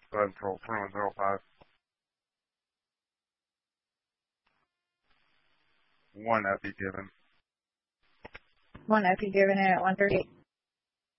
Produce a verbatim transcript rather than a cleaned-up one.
Go ahead and control twenty-one zero five. One epi given. One epi given at one thirty-eight.